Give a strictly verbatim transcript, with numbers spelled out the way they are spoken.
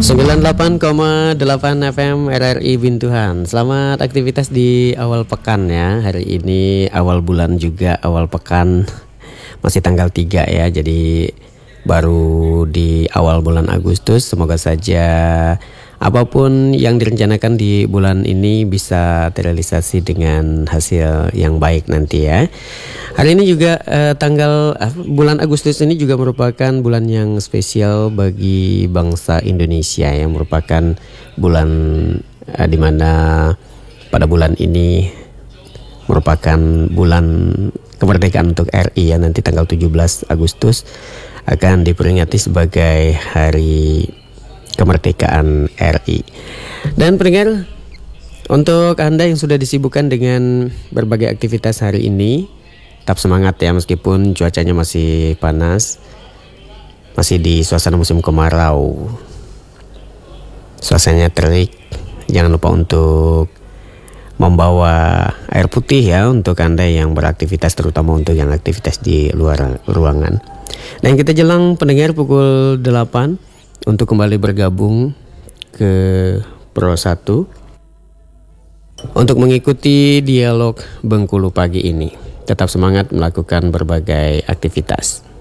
sembilan puluh delapan koma delapan F M R R I Bintuhan. Selamat aktivitas di awal pekan ya. Hari ini awal bulan juga, awal pekan. Masih tanggal tiga ya. Jadi baru di awal bulan Agustus. Semoga saja apapun yang direncanakan di bulan ini bisa terrealisasi dengan hasil yang baik nanti ya. Hari ini juga eh, tanggal eh, bulan Agustus ini juga merupakan bulan yang spesial bagi bangsa Indonesia, yang merupakan bulan eh, di mana pada bulan ini merupakan bulan kemerdekaan untuk R I ya. Nanti tanggal tujuh belas Agustus akan diperingati sebagai hari kemerdekaan R I. Dan pendengar, untuk Anda yang sudah disibukkan dengan berbagai aktivitas hari ini, tetap semangat ya, meskipun cuacanya masih panas, masih di suasana musim kemarau, suasananya terik. Jangan lupa untuk membawa air putih ya untuk Anda yang beraktivitas, terutama untuk yang aktivitas di luar ruangan. Dan kita jelang pendengar pukul delapan untuk kembali bergabung ke Pro satu untuk mengikuti dialog Bengkulu pagi ini. Tetap semangat melakukan berbagai aktivitas.